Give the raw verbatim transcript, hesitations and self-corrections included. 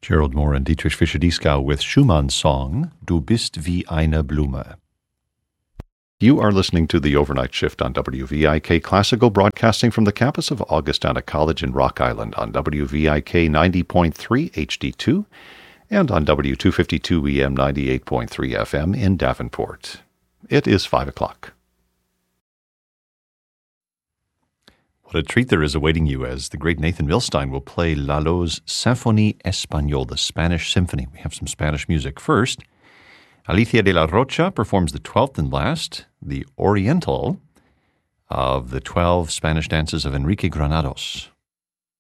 Gerald Moore and Dietrich Fischer-Dieskau with Schumann's song, Du bist wie eine Blume. You are listening to The Overnight Shift on W V I K Classical, broadcasting from the campus of Augustana College in Rock Island on W V I K ninety point three H D two and on W two fifty-two E M ninety-eight point three F M in Davenport. It is five o'clock. What a treat there is awaiting you as the great Nathan Milstein will play Lalo's Symphonie Espagnole, the Spanish Symphony. We have some Spanish music. First, Alicia de la Rocha performs the twelfth and last, the Oriental of the twelve Spanish dances of Enrique Granados.